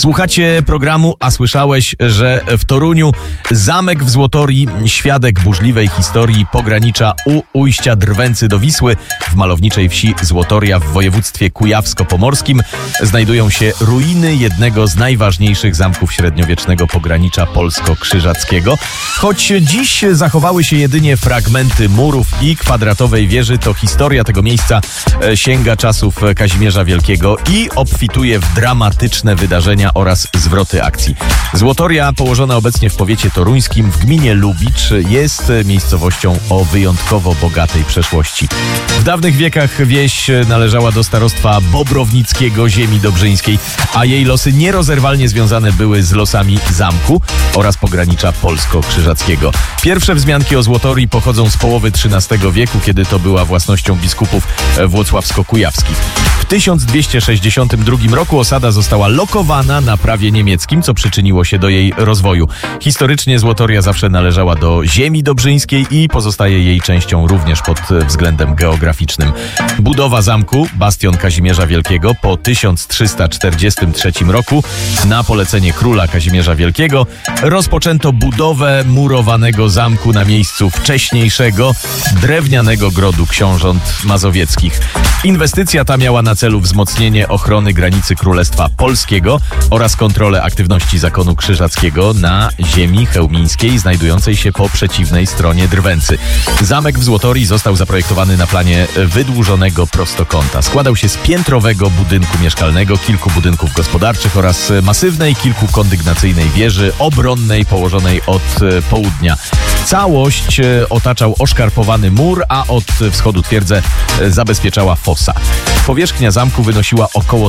Słuchacie programu, a słyszałeś, że w Toruniu zamek w Złotorii, świadek burzliwej historii pogranicza u ujścia Drwęcy do Wisły w malowniczej wsi Złotoria w województwie kujawsko-pomorskim znajdują się ruiny jednego z najważniejszych zamków średniowiecznego pogranicza polsko-krzyżackiego. Choć dziś zachowały się jedynie fragmenty murów i kwadratowej wieży, to historia tego miejsca sięga czasów Kazimierza Wielkiego i obfituje w dramatyczne wydarzenia oraz zwroty akcji. Złotoria, położona obecnie w powiecie toruńskim w gminie Lubicz, jest miejscowością o wyjątkowo bogatej przeszłości. W dawnych wiekach wieś należała do starostwa bobrownickiego ziemi dobrzyńskiej, a jej losy nierozerwalnie związane były z losami zamku oraz pogranicza polsko-krzyżackiego. Pierwsze wzmianki o Złotorii pochodzą z połowy XIII wieku, kiedy to była własnością biskupów włocławsko-kujawskich. W 1262 roku osada została lokowana na prawie niemieckim, co przyczyniło się do jej rozwoju. Historycznie Złotoria zawsze należała do ziemi dobrzyńskiej i pozostaje jej częścią również pod względem geograficznym. Budowa zamku, bastion Kazimierza Wielkiego, po 1343 roku na polecenie króla Kazimierza Wielkiego rozpoczęto budowę murowanego zamku na miejscu wcześniejszego drewnianego grodu książąt mazowieckich. Inwestycja ta miała na celu wzmocnienie ochrony granicy Królestwa Polskiego oraz kontrolę aktywności zakonu krzyżackiego na ziemi chełmińskiej znajdującej się po przeciwnej stronie Drwęcy. Zamek w Złotorii został zaprojektowany na planie wydłużonego prostokąta. Składał się z piętrowego budynku mieszkalnego, kilku budynków gospodarczych oraz masywnej, kilkukondygnacyjnej wieży obronnej położonej od południa. Całość otaczał oszkarpowany mur, a od wschodu twierdzę zabezpieczała fosa. Powierzchnia zamku wynosiła około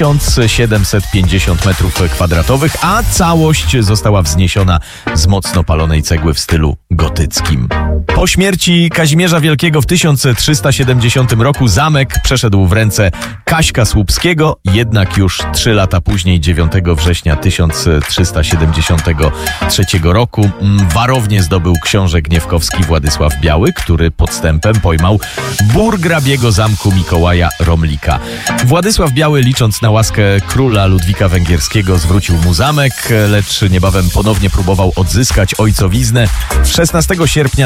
1750 m2, a całość została wzniesiona z mocno palonej cegły w stylu gotyckim. Po śmierci Kazimierza Wielkiego w 1370 roku zamek przeszedł w ręce Kaśka Słupskiego, jednak już 3 lata później, 9 września 1373 roku, warownię zdobył książę gniewkowski Władysław Biały, który podstępem pojmał burgrabiego zamku Mikołaja Romlika. Władysław Biały, licząc na łaskę króla Ludwika Węgierskiego, zwrócił mu zamek, lecz niebawem ponownie próbował odzyskać ojcowiznę. 16 sierpnia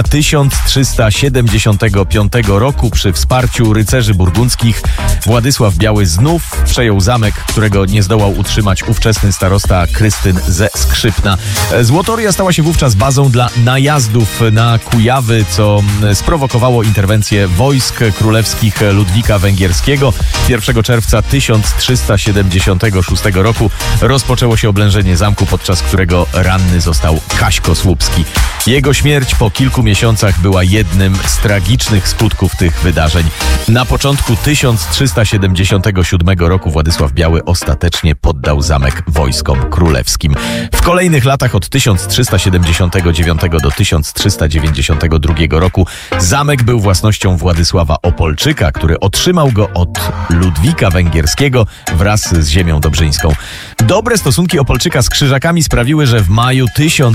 1375 roku przy wsparciu rycerzy burgundzkich Władysław Biały znów przejął zamek, którego nie zdołał utrzymać ówczesny starosta Krystyn ze Skrzypna. Złotoria stała się wówczas bazą dla najazdów na Kujawy, co sprowokowało interwencję wojsk królewskich Ludwika Węgierskiego. 1 czerwca 1376 roku rozpoczęło się oblężenie zamku, podczas którego ranny został Kaśko Słupski. Jego śmierć po kilku miesiącach była jednym z tragicznych skutków tych wydarzeń. Na początku 1377 roku Władysław Biały ostatecznie poddał zamek wojskom królewskim. W kolejnych latach od 1379 do 1392 roku zamek był własnością Władysława Opolczyka, który otrzymał go od Ludwika Węgierskiego wraz z ziemią dobrzyńską. Dobre stosunki Opolczyka z Krzyżakami sprawiły, że w maju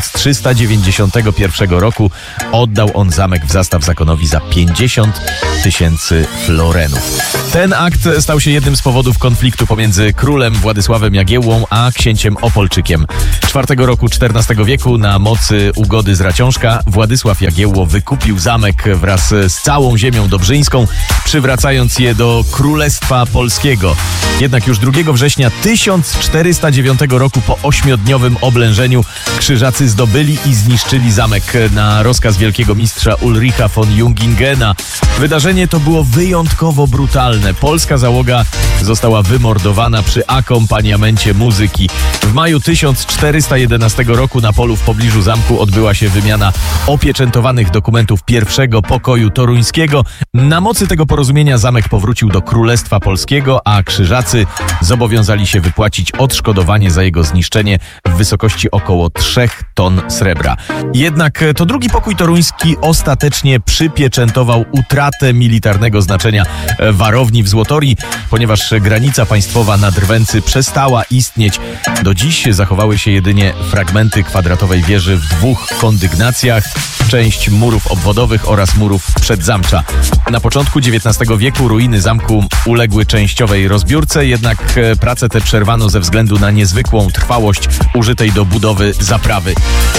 1391 roku oddał on zamek w zastaw zakonowi za 50 000 florenów. Ten akt stał się jednym z powodów konfliktu pomiędzy królem Władysławem Jagiełłą a księciem Opolczykiem. 4 roku XIV wieku na mocy ugody z Raciążka Władysław Jagiełło wykupił zamek wraz z całą ziemią dobrzyńską, przywracając je do Królestwa Polskiego. Jednak już 2 września 1409 roku po 8-dniowym oblężeniu Krzyżacy zdobyli i zniszczyli zamek na rozkaz wielkiego mistrza Ulricha von Jungingena. Wydarzenie to było wyjątkowo brutalne. Polska załoga została wymordowana przy akompaniamencie muzyki. W maju 1411 roku na polu w pobliżu zamku odbyła się wymiana opieczętowanych dokumentów pierwszego pokoju toruńskiego. Na mocy tego porozumienia zamek powrócił do Królestwa Polskiego, a Krzyżacy zobowiązali się wypłacić odszkodowanie za jego zniszczenie w wysokości około 3 ton srebra. Jednak to drugi pokój toruński ostatecznie przypieczętował utratę militarnego znaczenia warowni w Złotorii, ponieważ granica państwowa na Drwęcy przestała istnieć. Do dziś zachowały się jedynie fragmenty kwadratowej wieży w 2 kondygnacjach, część murów obwodowych oraz murów przedzamcza. Na początku XIX wieku ruiny zamku uległy częściowej rozbiórce, jednak prace te przerwano ze względu względu na niezwykłą trwałość użytej do budowy zaprawy.